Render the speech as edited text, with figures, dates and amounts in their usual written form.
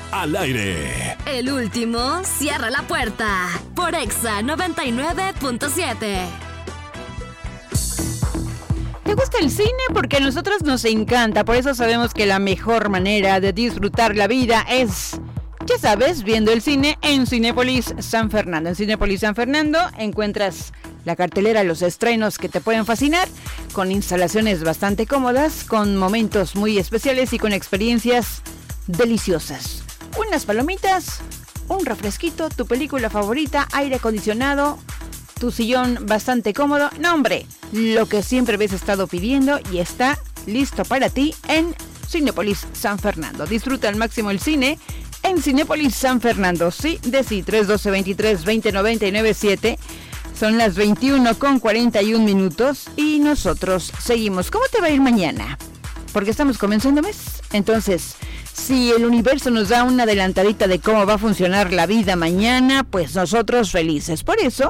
al aire. El último cierra la puerta por Exa 99.7. ¿Te gusta el cine? Porque a nosotros nos encanta, por eso sabemos que la mejor manera de disfrutar la vida es, ya sabes, viendo el cine en Cinépolis San Fernando. En Cinépolis San Fernando encuentras la cartelera, los estrenos que te pueden fascinar, con instalaciones bastante cómodas, con momentos muy especiales y con experiencias deliciosas. Unas palomitas, un refresquito, tu película favorita, aire acondicionado, tu sillón bastante cómodo. No, hombre, lo que siempre habías estado pidiendo y está listo para ti en Cinépolis San Fernando. Disfruta al máximo el cine en Cinépolis San Fernando. Sí, de sí, 312-23-2099-7. Son las 21:41 y nosotros seguimos. ¿Cómo te va a ir mañana? Porque estamos comenzando mes. Entonces, si el universo nos da una adelantadita de cómo va a funcionar la vida mañana, pues nosotros felices. Por eso,